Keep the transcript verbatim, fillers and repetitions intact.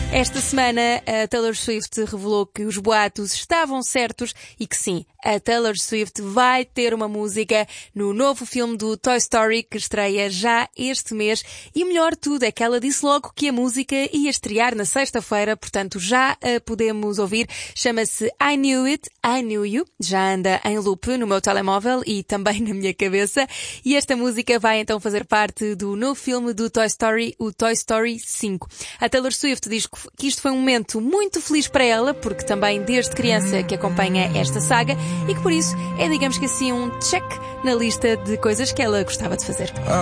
Esta semana, a Taylor Swift revelou que os boatos estavam certos e que sim, a Taylor Swift vai ter uma música no novo filme do Toy Story que estreia já este mês. E o melhor de tudo é que ela disse logo que a música ia estrear na sexta-feira, portanto já a podemos ouvir. Chama-se I Knew It, I Knew You. Já anda em loop no meu telemóvel e também na minha cabeça. E esta música vai então fazer parte do novo filme do Toy Story, o Toy Story cinco. A Taylor Swift diz que isto foi um momento muito feliz para ela, porque também desde criança que acompanha esta saga e que por isso é, digamos que assim, um check na lista de coisas que ela gostava de fazer.